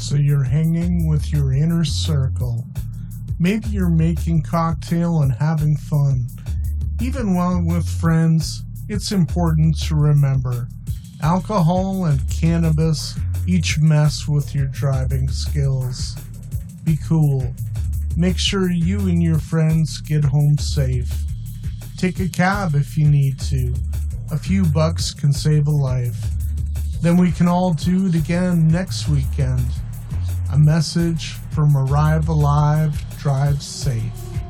so you're hanging with your inner circle. Maybe you're making cocktail and having fun. Even while with friends, it's important to remember alcohol and cannabis each mess with your driving skills. Be cool. Make sure you and your friends get home safe. Take a cab if you need to. A few bucks can save a life. Then we can all do it again next weekend. A message from Arrive Alive, Drive Safe.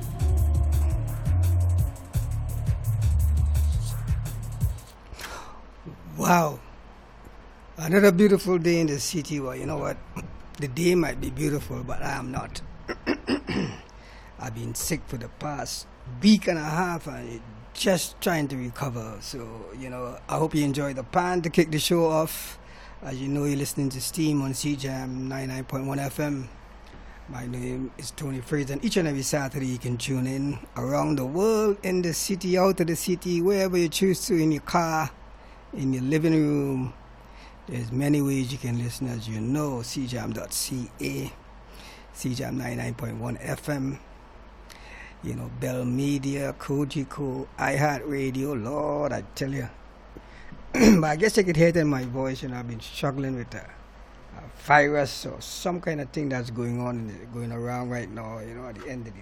Wow. Another beautiful day in the city. Well, you know what? The day might be beautiful, but I am not. I've been sick for the past week and a half and just trying to recover. So, I hope you enjoy the pan to kick the show off. As you know, you're listening to Steam on CJAM 99.1 FM. My name is Tony Fraser, and each and every Saturday you can tune in around the world, in the city, out of the city, wherever you choose to, in your car, in your living room. There's many ways you can listen, as you know. CJAM.ca, CJAM 99.1 FM, Bell Media, Kojiko, iHeartRadio. Lord, I tell you. But I guess I could hear it in my voice, I've been struggling with a virus or some kind of thing that's going around right now, at the end of the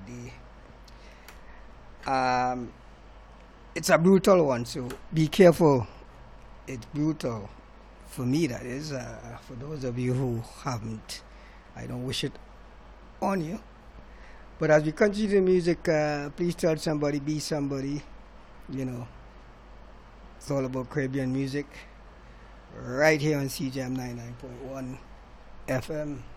day. It's a brutal one, so be careful. It's brutal. For me, that is. For those of you who haven't, I don't wish it on you. But as we continue the music, please tell somebody, be somebody, It's all about Caribbean music right here on CJAM 99.1 FM.